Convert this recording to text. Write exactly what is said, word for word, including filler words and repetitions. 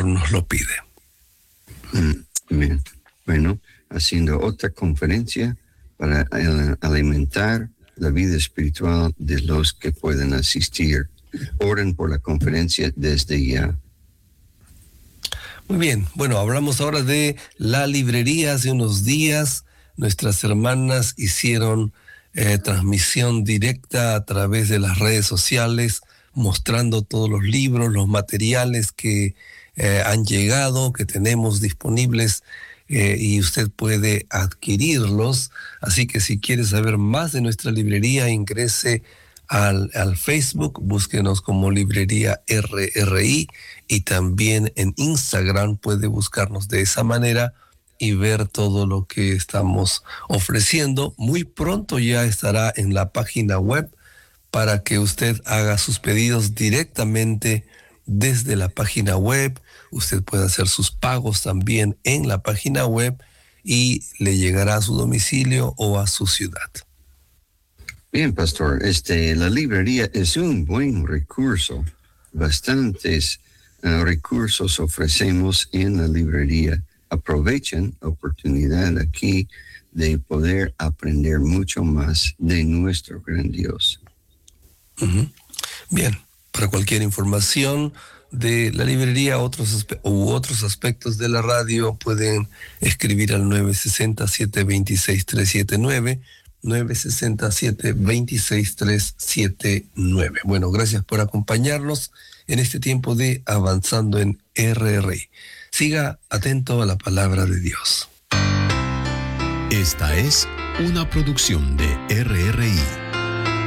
Señor nos lo pide. Bien. Bueno, haciendo otra conferencia para alimentar la vida espiritual de los que pueden asistir. Oren por la conferencia desde ya. Muy bien, bueno, hablamos ahora de la librería. Hace unos días nuestras hermanas hicieron eh, transmisión directa a través de las redes sociales, mostrando todos los libros, los materiales que eh, han llegado, que tenemos disponibles, eh, y usted puede adquirirlos. Así que si quiere saber más de nuestra librería, ingrese al, al Facebook, búsquenos como Librería R R I, y también en Instagram puede buscarnos de esa manera y ver todo lo que estamos ofreciendo. Muy pronto ya estará en la página web para que usted haga sus pedidos directamente desde la página web. Usted puede hacer sus pagos también en la página web y le llegará a su domicilio o a su ciudad. Bien, pastor, este, la librería es un buen recurso. Bastantes uh, recursos ofrecemos en la librería. Aprovechen la oportunidad aquí de poder aprender mucho más de nuestro gran Dios. Uh-huh. Bien, para cualquier información de la librería otros aspe- u otros aspectos de la radio, pueden escribir al nueve seis cero, siete dos seis, tres siete nueve, nueve seis cero, siete dos seis, tres siete nueve. Bueno, gracias por acompañarnos en este tiempo de Avanzando en R R I. Siga atento a la palabra de Dios. Esta es una producción de R R I.